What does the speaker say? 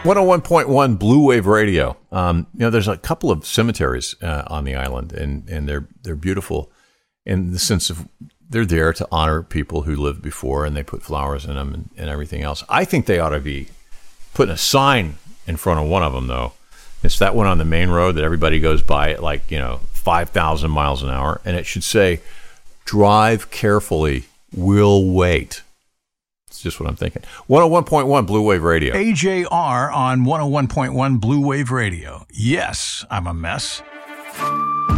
101.1 Blue Wave Radio. There's a couple of cemeteries on the island, and they're beautiful in the sense of they're there to honor people who lived before, and they put flowers in them and everything else. I think they ought to be putting a sign in front of one of them, though. It's that one on the main road that everybody goes by at 5,000 miles an hour, and it should say, "Drive carefully, we'll wait." It's just what I'm thinking. 101.1 Blue Wave Radio. AJR on 101.1 Blue Wave Radio. Yes, I'm a mess.